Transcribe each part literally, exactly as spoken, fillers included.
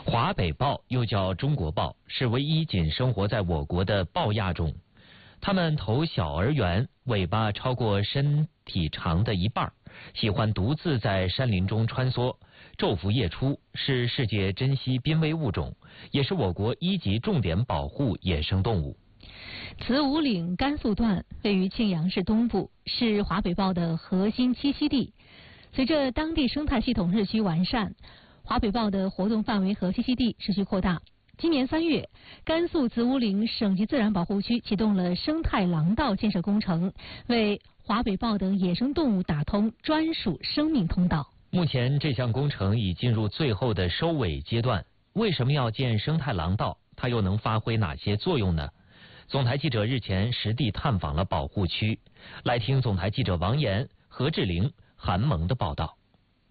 华北豹又叫中国豹，是唯一仅生活在我国的豹亚种。它们头小而圆，尾巴超过身体长的一半，喜欢独自在山林中穿梭，昼伏夜出，是世界珍稀濒危物种，也是我国一级重点保护野生动物。 子午岭甘肃段位于庆阳市东部，是华北豹的核心栖息地。随着当地生态系统日趋完善，华北豹的活动范围和栖息地持续扩大。今年三月，甘肃子午岭省级自然保护区启动了生态廊道建设工程，为华北豹等野生动物打通专属生命通道。 目前这项工程已进入最后的收尾阶段。为什么要建生态廊道？它又能发挥哪些作用呢？总台记者日前实地探访了保护区，来听总台记者王岩、何志玲、韩萌的报道。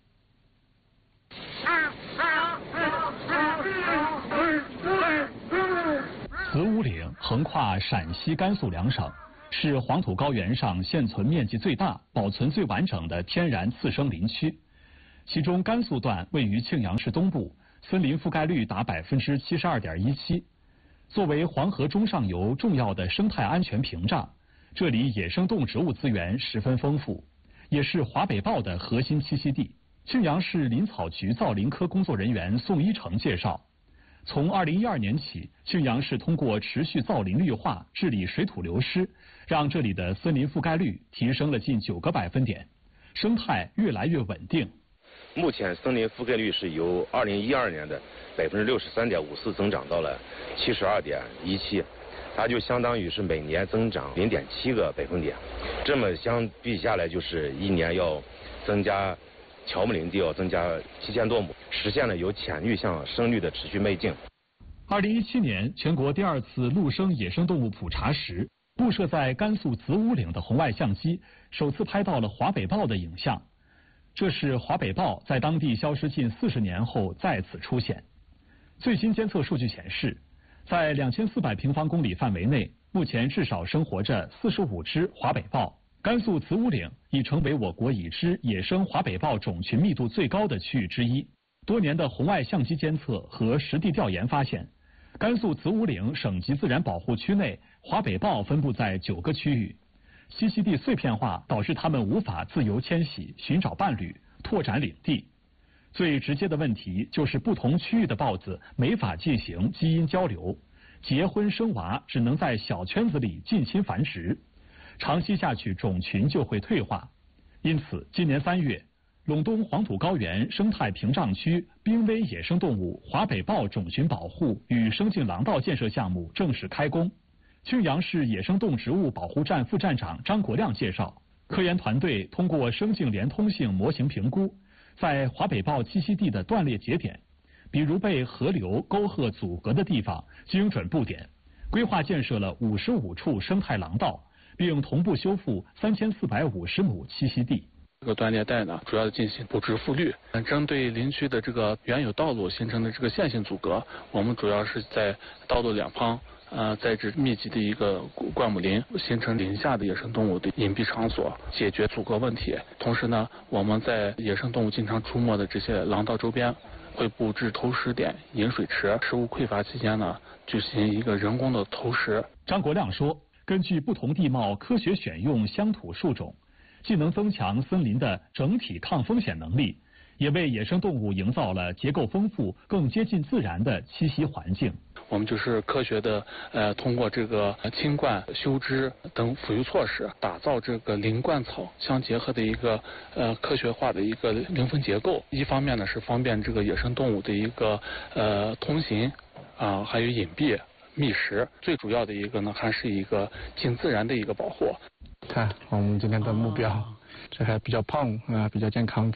子午岭横跨陕西、甘肃两省，是黄土高原上现存面积最大、保存最完整的天然次生林区。其中，甘肃段位于庆阳市东部，森林覆盖率达百分之七十二点一七。作为黄河中上游重要的生态安全屏障，这里野生动植物资源十分丰富，也是华北豹的核心栖息地。庆阳市林草局造林科工作人员宋一成介绍，从二零一二年起，庆阳市通过持续造林绿化、治理水土流失，让这里的森林覆盖率提升了近九个百分点，生态越来越稳定。 目前森林覆盖率是由二零一二年的百分之六十三点五四增长到了七十二点一七，它就相当于是每年增长零点七个百分点。这么相比下来，就是一年要增加乔木林地要增加七千多亩，实现了由浅绿向深绿的持续迈进。 二零一七年，全国第二次陆生野生动物普查时，布设在甘肃子午岭的红外相机首次拍到了华北豹的影像。这是华北豹在当地消失近四十年后再次出现。最新监测数据显示，在两千四百平方公里范围内，目前至少生活着四十五只华北豹。甘肃子午岭已成为我国已知野生华北豹种群密度最高的区域之一。多年的红外相机监测和实地调研发现，甘肃子午岭省级自然保护区内华北豹分布在九个区域。栖息地碎片化导致它们无法自由迁徙、寻找伴侣、拓展领地。最直接的问题就是不同区域的豹子没法进行基因交流，结婚生娃只能在小圈子里近亲繁殖，长期下去种群就会退化。因此，今年三月，陇东黄土高原生态屏障区濒危野生动物华北豹种群保护与生境廊道建设项目正式开工。庆阳市野生动植物保护站副站长张国亮介绍，科研团队通过生境连通性模型评估，在华北豹栖息地的断裂节点，比如被河流、沟壑阻隔的地方，精准布点，规划建设了五十五处生态廊道，并同步修复三千四百五十亩栖息地。 这个断裂带呢，主要进行补植复绿。针对林区的这个原有道路形成的这个线性阻隔，我们主要是在道路两旁呃栽植密集的一个灌木林，形成林下的野生动物的隐蔽场所，解决阻隔问题。同时呢，我们在野生动物经常出没的这些廊道周边，会布置投食点、饮水池，食物匮乏期间呢，进行一个人工的投食。 张国亮说，根据不同地貌科学选用乡土树种，既能增强森林的整体抗风险能力，也为野生动物营造了结构丰富、更接近自然的栖息环境。 我们就是科学的呃，通过这个清灌、修枝等辅助措施，打造这个林灌草相结合的一个呃科学化的一个林分结构。一方面呢是方便这个野生动物的一个呃通行啊、呃，还有隐蔽、觅食。最主要的一个呢，还是一个近自然的一个保护。 看我们今天的目标，这还比较胖啊、呃，比较健康。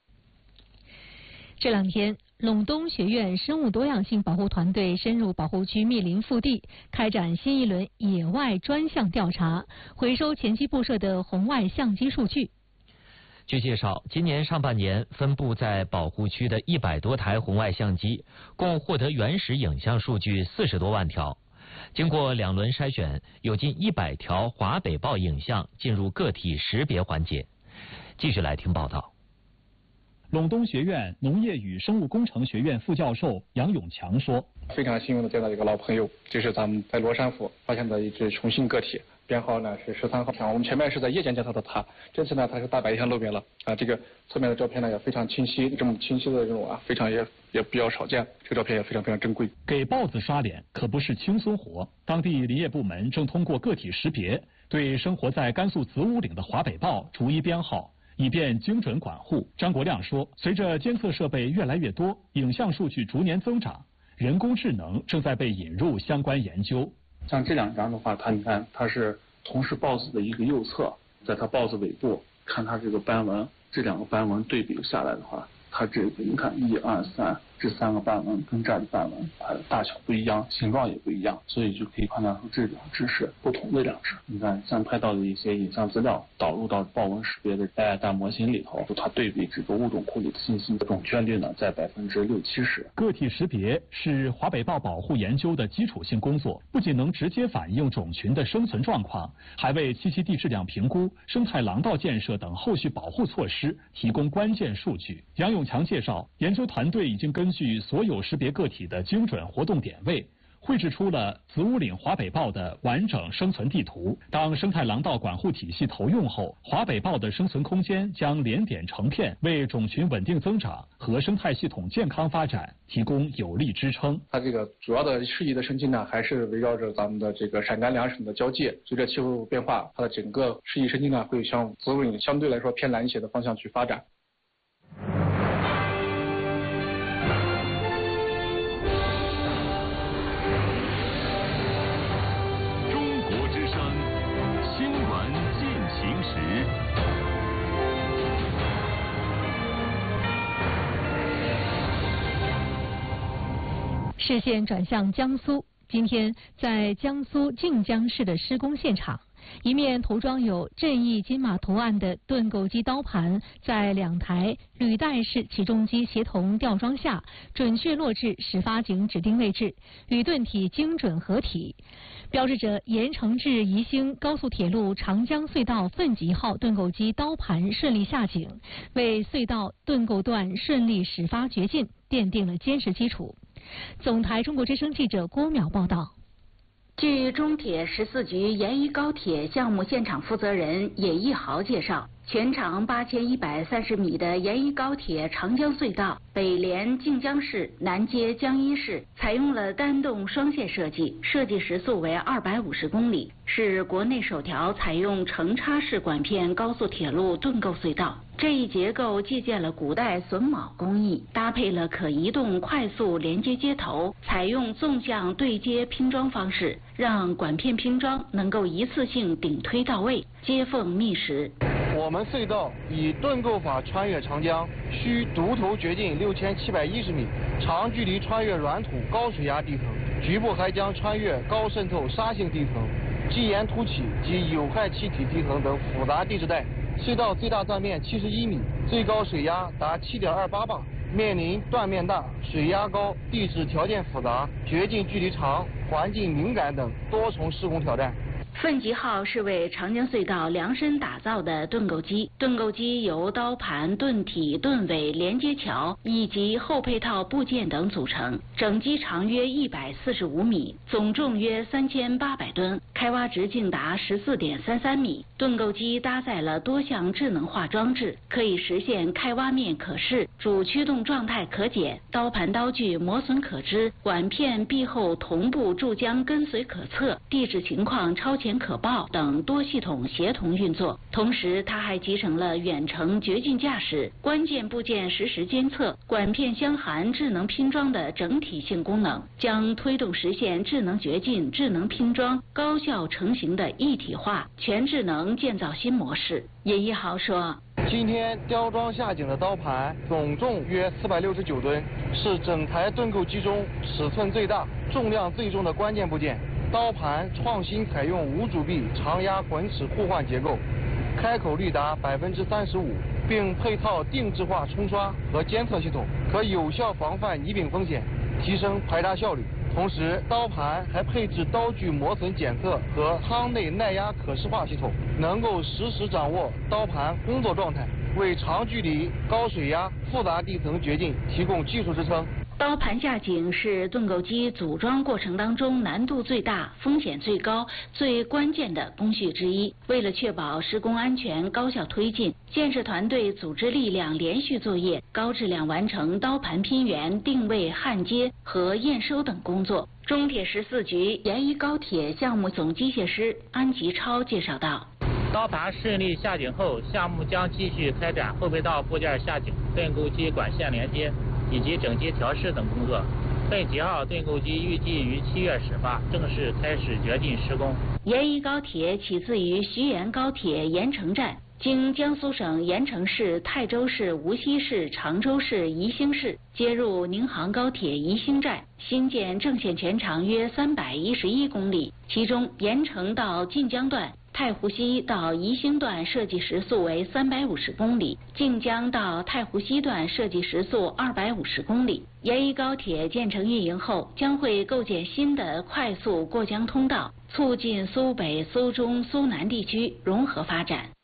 这两天，陇东学院生物多样性保护团队深入保护区密林腹地，开展新一轮野外专项调查，回收前期布设的红外相机数据。 据介绍，今年上半年分布在保护区的一百多台红外相机，共获得原始影像数据四十多万条。经过两轮筛选，有近一百条华北豹影像进入个体识别环节。继续来听报道。 陇东学院农业与生物工程学院副教授杨永强说：“ 非常幸运的见到一个老朋友，就是咱们在罗山府发现的一只雄性个体，编号呢是十三号。我们前面是在夜间见到的它，这次呢它是大白天露面了啊。这个侧面的照片呢也非常清晰，这么清晰的这种啊，非常也也比较少见。这个照片也非常非常珍贵。 给豹子刷脸可不是轻松活，当地林业部门正通过个体识别，对生活在甘肃子午岭的华北豹逐一编号，以便精准管护。张国亮说，随着监测设备越来越多，影像数据逐年增长，人工智能正在被引入相关研究。 像这两张的话，它你看它是同是豹子的一个右侧，在它豹子尾部看它这个斑纹，这两个斑纹对比下来的话，它这个你看一二三这三个斑纹跟这儿的斑纹，它的大小不一样，形状也不一样，所以就可以判断出这两只是不同的两只。你看像拍到的一些影像资料导入到豹纹识别的 A I 大模型里头，它对比这个物种库里的信息的准确率呢在百分之六七十。 个体识别是华北豹保护研究的基础性工作，不仅能直接反映种群的生存状况，还为栖息地质量评估、生态廊道建设等后续保护措施提供关键数据。杨永强介绍，研究团队已经根据所有识别个体的精准活动点位，绘制出了子午岭华北豹的完整生存地图。当生态廊道管护体系投用后，华北豹的生存空间将连点成片，为种群稳定增长和生态系统健康发展提供有力支撑。 它这个主要的适宜的生境呢，还是围绕着咱们的这个陕甘两省的交界。随着气候变化，它的整个适宜生境呢，会向子午岭相对来说偏南一些的方向去发展。 视线转向江苏，今天在江苏靖江市的施工现场，一面涂装有镇义金马图案的盾构机刀盘，在两台履带式起重机协同吊装下，准确落至始发井指定位置，与盾体精准合体，标志着盐城至宜兴高速铁路长江隧道奋级号盾构机刀盘顺利下井，为隧道盾构段顺利始发掘进奠定了坚实基础。总台中国之声记者郭淼报道。 据中铁十四局沿渝高铁项目现场负责人野一豪介绍，全长八千一百三十米的沿渝高铁长江隧道北连靖江市，南接江阴市，采用了单洞双线设计，设计时速为二百五十公里，是国内首条采用承插式管片高速铁路盾构隧道。这一结构借鉴了古代榫卯工艺，搭配了可移动快速连接接头，采用纵向对接拼装方式，让管片拼装能够一次性顶推到位，接缝密实。 我们隧道以盾构法穿越长江，需独头掘进六千七百一十米，长距离穿越软土高水压地层，局部还将穿越高渗透沙性地层、基岩凸起及有害气体地层等复杂地质带。隧道最大断面七十一米，最高水压达七点二八磅，面临断面大、水压高、地质条件复杂、掘进距离长、环境敏感等多重施工挑战。 奋级号是为长江隧道量身打造的盾构机，盾构机由刀盘、盾体、盾尾、连接桥以及后配套部件等组成，整机长约一百四十五米，总重约三千八百吨，开挖直径达十四点三三米。盾构机搭载了多项智能化装置，可以实现开挖面可视、主驱动状态可检、刀盘刀具磨损可知、管片壁后同步注浆跟随可测、地质情况超前可报等多系统协同运作。同时，它还集成了远程掘进驾驶、关键部件实时监测、管片相含智能拼装的整体性功能，将推动实现智能掘进、智能拼装高效成型的一体化全智能建造新模式。野一豪说， 今天吊装下井的刀盘总重约四百六十九吨，是整台盾构机中尺寸最大、重量最重的关键部件。刀盘创新采用无阻壁长压滚齿互换结构，开口率达百分之三十五，并配套定制化冲刷和监测系统，可有效防范泥柄风险，提升排查效率。同时，刀盘还配置刀具磨损检测和舱内耐压可视化系统，能够实时掌握刀盘工作状态， 为长距离、高水压、复杂地层掘进提供技术支撑。 刀盘下井是盾构机组装过程当中难度最大、风险最高、最关键的工序之一。为了确保施工安全、高效推进，建设团队组织力量连续作业，高质量完成刀盘拼圆、定位、焊接和验收等工作。中铁十四局沿渝高铁项目总机械师安吉超介绍道。 刀盘顺利下井后，项目将继续开展后备道部件下井、盾构机管线连接以及整机调试等工作。本几号盾构机预计于七月始发，正式开始掘进施工。 沿渝高铁起自于徐沿高铁盐城站，经江苏省盐城市、泰州市、无锡市、常州市、宜兴市，接入宁杭高铁宜兴站，新建正线全长约三百一十一公里，其中盐城到晋江段、太湖西到宜兴段设计时速为三百五十公里，晋江到太湖西段设计时速二百五十公里。沿渝高铁建成运营后，将会构建新的快速过江通道，促进苏北、苏中、苏南地区融合发展。